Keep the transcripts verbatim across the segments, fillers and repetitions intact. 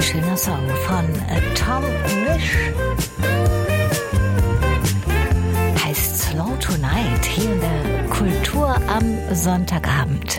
schöner Song von Tom Misch. Heißt Slow Tonight hier in der Kultur am Sonntagabend.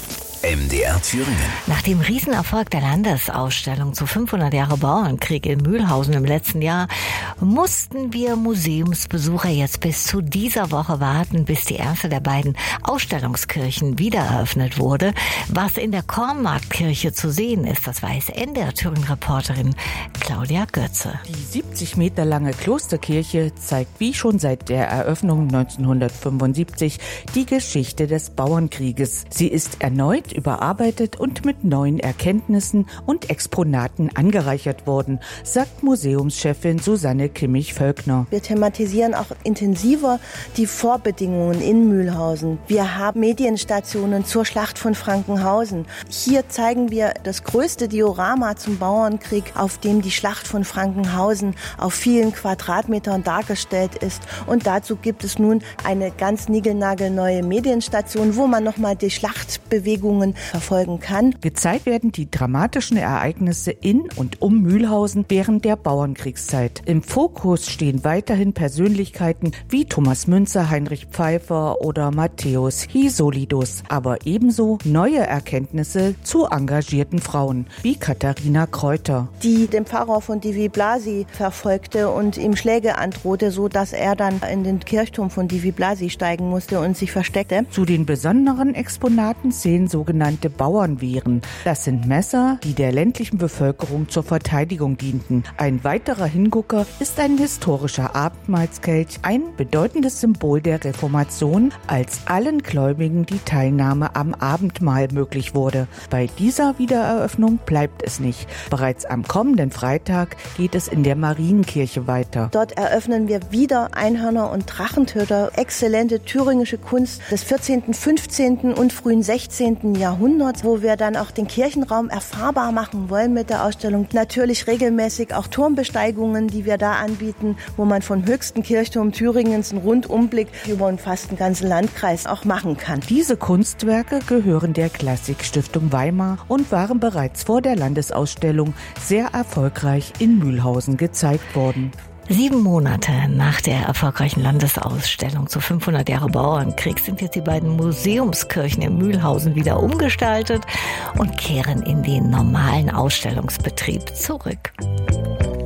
M D R Thüringen. Nach dem Riesenerfolg der Landesausstellung zu fünfhundert Jahre Bauernkrieg in Mühlhausen im letzten Jahr mussten wir Museumsbesucher jetzt bis zu dieser Woche warten, bis die erste der beiden Ausstellungskirchen wieder eröffnet wurde. Was in der Kornmarktkirche zu sehen ist, das weiß M D R Thüringen-Reporterin Claudia Götze. Die siebzig Meter lange Klosterkirche zeigt wie schon seit der Eröffnung neunzehnhundertfünfundsiebzig die Geschichte des Bauernkrieges. Sie ist erneut überarbeitet und mit neuen Erkenntnissen und Exponaten angereichert worden, sagt Museumschefin Susanne Kimmich-Völkner. Wir thematisieren auch intensiver die Vorbedingungen in Mühlhausen. Wir haben Medienstationen zur Schlacht von Frankenhausen. Hier zeigen wir das größte Diorama zum Bauernkrieg, auf dem die Schlacht von Frankenhausen auf vielen Quadratmetern dargestellt ist. Und dazu gibt es nun eine ganz niegelnagelneue Medienstation, wo man nochmal die Schlachtbewegungen verfolgen kann. Gezeigt werden die dramatischen Ereignisse in und um Mühlhausen während der Bauernkriegszeit. Im Fokus stehen weiterhin Persönlichkeiten wie Thomas Münzer, Heinrich Pfeiffer oder Matthäus Hisolidus, aber ebenso neue Erkenntnisse zu engagierten Frauen wie Katharina Kräuter, die den Pfarrer von Divi Blasi verfolgte und ihm Schläge androhte, so dass er dann in den Kirchturm von Divi Blasi steigen musste und sich versteckte. Zu den besonderen Exponaten zählen sogenannte Bauernwehren. Das sind Messer, die der ländlichen Bevölkerung zur Verteidigung dienten. Ein weiterer Hingucker ist ein historischer Abendmahlskelch, ein bedeutendes Symbol der Reformation, als allen Gläubigen die Teilnahme am Abendmahl möglich wurde. Bei dieser Wiedereröffnung bleibt es nicht. Bereits am kommenden Freitag geht es in der Marienkirche weiter. Dort eröffnen wir wieder Einhörner und Drachentöter, exzellente thüringische Kunst des vierzehnten, fünfzehnten und frühen sechzehnten Jahrhunderts, wo wir dann auch den Kirchenraum erfahrbar machen wollen mit der Ausstellung. Natürlich regelmäßig auch Turmbesteigungen, die wir da anbieten, wo man vom höchsten Kirchturm Thüringens einen Rundumblick über fast den ganzen Landkreis auch machen kann. Diese Kunstwerke gehören der Klassikstiftung Weimar und waren bereits vor der Landesausstellung sehr erfolgreich in Mühlhausen gezeigt worden. Sieben Monate nach der erfolgreichen Landesausstellung zu fünfhundert Jahre Bauernkrieg sind jetzt die beiden Museumskirchen in Mühlhausen wieder umgestaltet und kehren in den normalen Ausstellungsbetrieb zurück.